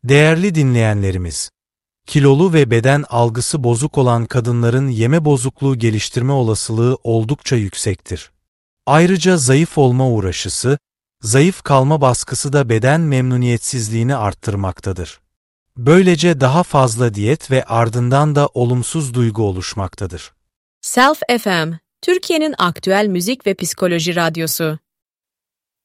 Değerli dinleyenlerimiz, kilolu ve beden algısı bozuk olan kadınların yeme bozukluğu geliştirme olasılığı oldukça yüksektir. Ayrıca zayıf olma uğraşısı, zayıf kalma baskısı da beden memnuniyetsizliğini arttırmaktadır. Böylece daha fazla diyet ve ardından da olumsuz duygu oluşmaktadır. Self FM, Türkiye'nin aktüel müzik ve psikoloji radyosu.